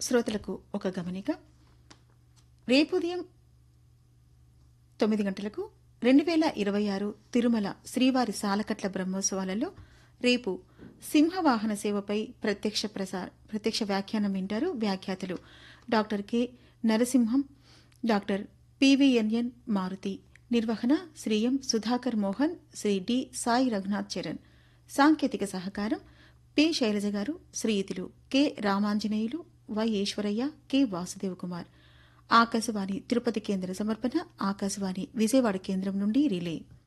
శ్రోతలకు ఒక గమనిక. రేపు ఉదయం 9 గంటలకు 2026 తిరుమల శ్రీవారి సాలకట్ల బ్రహ్మోత్సవాలలో రేపు సింహవాహన సేవపై ప్రత్యక్ష వ్యాఖ్యానం వింటారు. వ్యాఖ్యాతలు doctor K Narasimham, doctor PVNN Maruti. నిర్వహణ శ్రీ ఎం సుధాకర్ మోహన్, శ్రీ డి సాయి రఘునాథ్ చరణ్. సాంకేతిక సహకారం పి శైలజ గారు, శ్రీయుతులు K Ramanjaneyulu, why Eshwaraiah, K Vasudev Kumar. Akashvani Tirupati కేంద్ర సమర్పణ. ఆకాశవాణి విజయవాడ కేంద్రం నుండి రిలే.